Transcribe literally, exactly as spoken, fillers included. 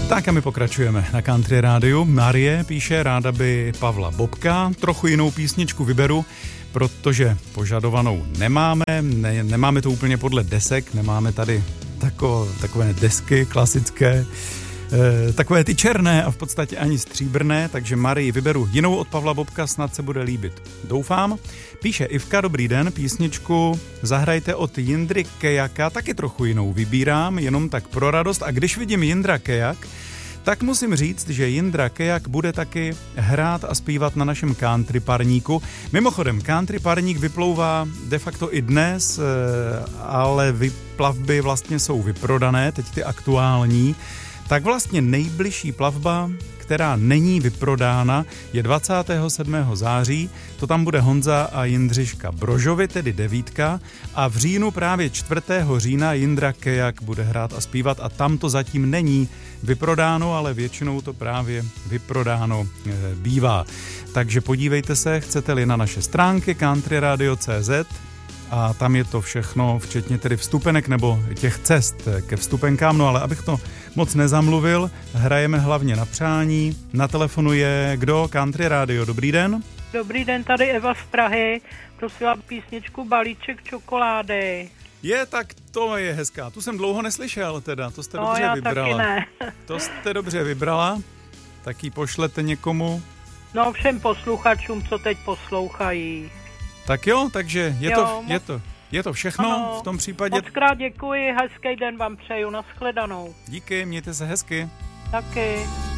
Tak a my pokračujeme na Country Rádiu. Marie píše, ráda by Pavla Bobka. Trochu jinou písničku vyberu, protože požadovanou nemáme. Ne, nemáme to úplně podle desek, nemáme tady tako, takové desky klasické, e, takové ty černé a v podstatě ani stříbrné, takže Marii vyberu jinou od Pavla Bobka, snad se bude líbit. Doufám. Píše Ivka, dobrý den, písničku zahrajte od Jindry Kejaka, taky trochu jinou vybírám, jenom tak pro radost. A když vidím Jindra Kejak, tak musím říct, že Jindra Kejak bude taky hrát a zpívat na našem country parníku. Mimochodem, country parník vyplouvá de facto i dnes, ale plavby vlastně jsou vyprodané, teď ty aktuální. Tak vlastně nejbližší plavba, která není vyprodána, je dvacátého sedmého září. To tam bude Honza a Jindřiška Brožovi, tedy devítka. A v říjnu právě čtvrtého října Jindra Kejak bude hrát a zpívat a tam to zatím není vyprodáno, ale většinou to právě vyprodáno e, bývá. Takže podívejte se, chcete-li na naše stránky country radio tečka cé zet, a tam je to všechno, včetně tedy vstupenek nebo těch cest ke vstupenkám. No ale abych to moc nezamluvil, hrajeme hlavně na přání. Na telefonu je kdo? Country Radio, dobrý den. Dobrý den, tady Eva z Prahy. Prosila písničku Balíček čokolády. Je, tak to je hezká. Tu jsem dlouho neslyšel teda, to jste no, dobře já vybrala. Taky ne. To jste dobře vybrala, tak ji pošlete někomu. No všem posluchačům, co teď poslouchají. Tak jo, takže je, jo, to, moc... je, to, je to všechno ano, v tom případě. Moc krát děkuji, hezký den vám přeju, nashledanou. Díky, mějte se hezky. Taky.